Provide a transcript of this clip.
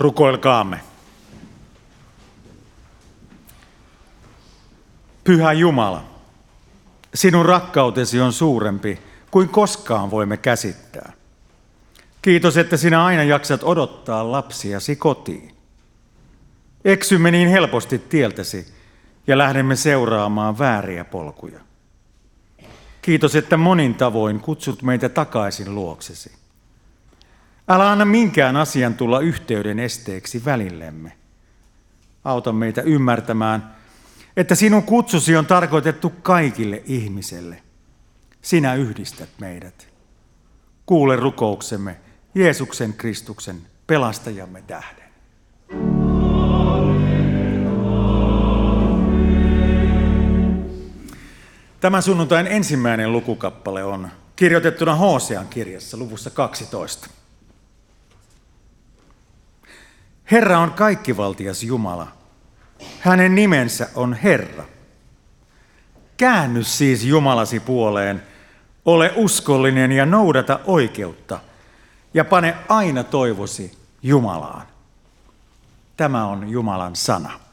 Rukoilkaamme. Pyhä Jumala, sinun rakkautesi on suurempi kuin koskaan voimme käsittää. Kiitos, että sinä aina jaksat odottaa lapsiasi kotiin. Eksymme niin helposti tieltäsi ja lähdemme seuraamaan vääriä polkuja. Kiitos, että monin tavoin kutsut meitä takaisin luoksesi. Älä anna minkään asian tulla yhteyden esteeksi välillemme. Auta meitä ymmärtämään, että sinun kutsusi on tarkoitettu kaikille ihmiselle. Sinä yhdistät meidät. Kuule rukouksemme Jeesuksen Kristuksen pelastajamme tähden. Tämän sunnuntain ensimmäinen lukukappale on kirjoitettuna Hosean kirjassa luvussa 12. Herra on kaikkivaltias Jumala. Hänen nimensä on Herra. Käänny siis Jumalasi puoleen, ole uskollinen ja noudata oikeutta ja pane aina toivosi Jumalaan. Tämä on Jumalan sana.